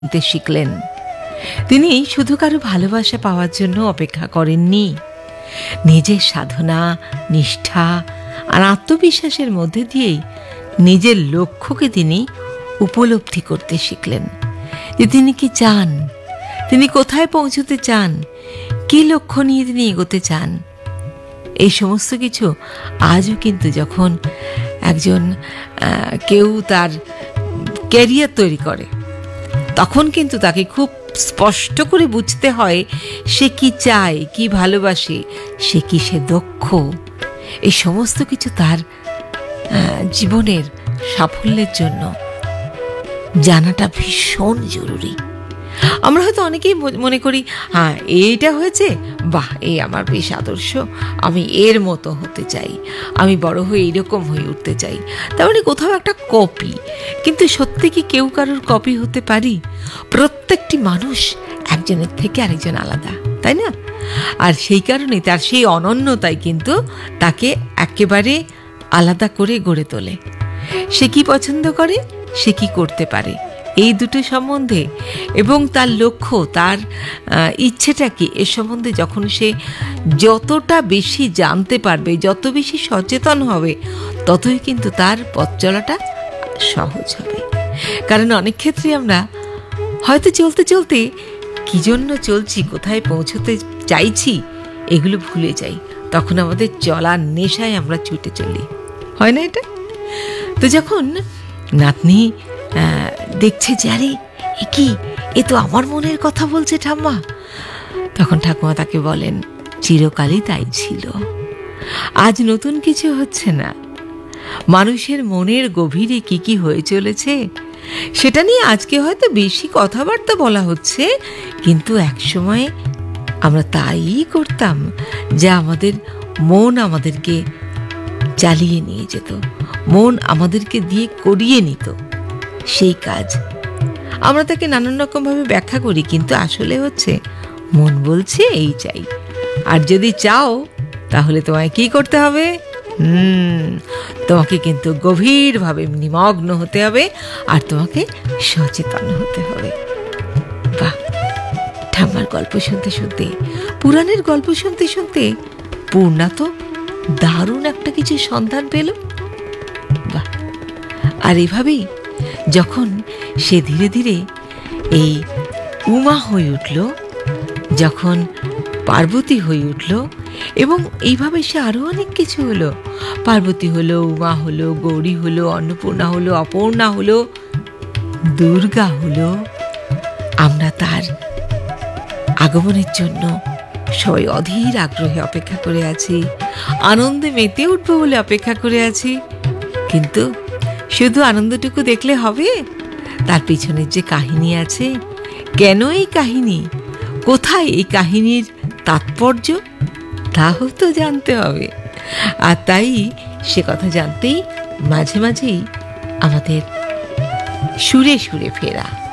নিতে শিখলেন। তিনি শুধু কারো ভালোবাসা পাওয়ার জন্য অপেক্ষা করেননি, নিজের সাধনা, নিষ্ঠা আর আত্মবিশ্বাসের মধ্যে দিয়েই নিজের লক্ষ্যকে তিনি উপলব্ধি করতে শিখলেন, যে তিনি কি চান, তিনি কোথায় পৌঁছতে চান, কি লক্ষ্য নিয়ে তিনি এগোতে চান। এই সমস্ত কিছু আজও কিন্তু যখন একজন কেউ তার ক্যারিয়ার তৈরি করে, তখন কিন্তু তাকে খুব স্পষ্ট করে বুঝতে হয় সে কি চায়, কি ভালোবাসে, সে কিসে দক্ষ। এই সমস্ত কিছু তার জীবনের সাফল্যের জন্য জানাটা ভীষণ জরুরি। আমরা হয়তো অনেকেই মনে করি, হ্যাঁ এইটা হয়েছে, বাহ এই আমার বেশ আদর্শ, আমি এর মতো হতে চাই, আমি বড় হয়ে এইরকম হয়ে উঠতে চাই। তার মানে কোথাও একটা কপি। কিন্তু সত্যি কি কেউ কারোর কপি হতে পারি? প্রত্যেকটি মানুষ একজনের থেকে আরেকজন আলাদা, তাই না? আর সেই কারণে তার সেই অনন্যতাই কিন্তু তাকে একেবারে আলাদা করে গড়ে তোলে। সে কি পছন্দ করে, সে কি করতে পারে, এই দুটো সম্বন্ধে এবং তার লক্ষ্য, তার ইচ্ছেটা কি, এ সম্বন্ধে যখন সে যতটা বেশি জানতে পারবে, যত বেশি সচেতন হবে, ততই কিন্তু তার পথ চলাটা সহজ হবে। কারণ অনেক ক্ষেত্রে আমরা হয়তো চলতে চলতে কি জন্য চলছি, কোথায় পৌঁছতে চাইছি, এগুলো ভুলে যাই। তখন আমাদের চলার নেশায় আমরা ছুটে চলি, হয় না এটা? তো যখন নাতনি দেখছে যে আরে এ কি, এ তো আমার মনের কথা বলছে ঠাম্মা, তখন ঠাকুমা তাকে বলেন, চিরকালই তাই ছিল, আজ নতুন কিছু হচ্ছে না। মানুষের মনের গভীরে কি কি হয়ে চলেছে সেটা নিয়ে আজকে হয়তো বেশি কথাবার্তা বলা হচ্ছে, কিন্তু একসময় আমরা তাই করতাম, যা আমাদের মন আমাদেরকে চালিয়ে নিয়ে যেত, মন আমাদেরকে দিয়ে করিয়ে নিত সেই কাজ। আমরা তাকে নানান রকমভাবে ব্যাখ্যা করি, কিন্তু আসলে হচ্ছে মন বলছে এই চাই। আর যদি চাও তাহলে তোমায় কি করতে হবে? তোমাকে কিন্তু গভীরভাবে নিমগ্ন হতে হবে, আর তোমাকে সচেতন হতে হবে। বাহ, ঠাম্মার গল্প শুনতে শুনতে, পুরাণের গল্প শুনতে শুনতে পূর্ণা তো দারুণ একটা কিছু সন্ধান পেল। বাহ, আর এভাবেই যখন সে ধীরে ধীরে এই উমা হয়ে উঠল, যখন পার্বতী হয়ে উঠল, এবং এইভাবে সে আরো অনেক কিছু হলো, পার্বতী হলো, উমা হলো, গৌরী হলো, অন্নপূর্ণা হলো, অপর্ণা হলো, দুর্গা হলো। আমরা তার আগমনের জন্য সবাই অধীর আগ্রহে অপেক্ষা করে আছি, আনন্দে মেতে উঠবো বলে অপেক্ষা করে আছি। কিন্তু শুধু আনন্দটুকু দেখলে হবে? তার পিছনের যে কাহিনী আছে, কেন এই কাহিনী, কোথায় এই কাহিনীর তাৎপর্য, তাও তো জানতে হবে। আর তাই সে কথা জানতেই মাঝে মাঝেই আমাদের সুরে সুরে ফেরা।